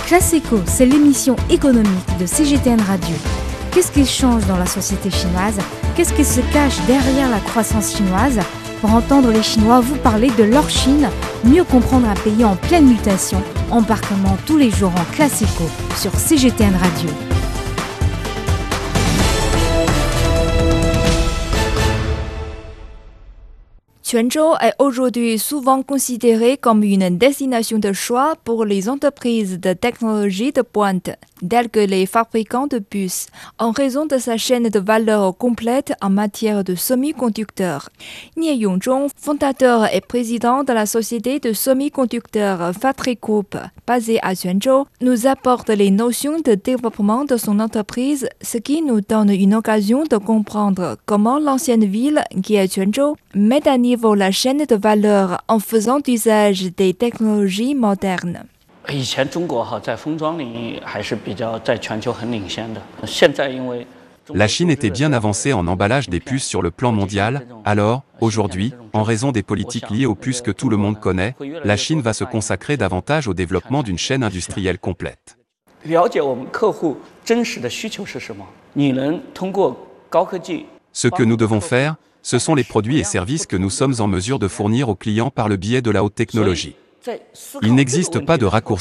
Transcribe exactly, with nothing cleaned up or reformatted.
Classe Éco, c'est l'émission économique de C G T N Radio. Qu'est-ce qui change dans la société chinoise? Qu'est-ce qui se cache derrière la croissance chinoise? Pour entendre les Chinois vous parler de leur Chine, mieux comprendre un pays en pleine mutation, embarquement tous les jours en Classe Éco sur C G T N Radio. Quanzhou est aujourd'hui souvent considérée comme une destination de choix pour les entreprises de technologie de pointe, telles que les fabricants de puces, en raison de sa chaîne de valeur complète en matière de semi-conducteurs. Nie Yongzhong, fondateur et président de la société de semi-conducteurs Factory Group, basée à Quanzhou, nous apporte les notions de développement de son entreprise, ce qui nous donne une occasion de comprendre comment l'ancienne ville, qui est Quanzhou, met à niveau la chaîne de valeur en faisant usage des technologies modernes. La Chine était bien avancée en emballage des puces sur le plan mondial, alors, aujourd'hui, en raison des politiques liées aux puces que tout le monde connaît, la Chine va se consacrer davantage au développement d'une chaîne industrielle complète. Ce que nous devons faire, ce sont les produits et services que nous sommes en mesure de fournir aux clients par le biais de la haute technologie. Il n'existe pas de raccourci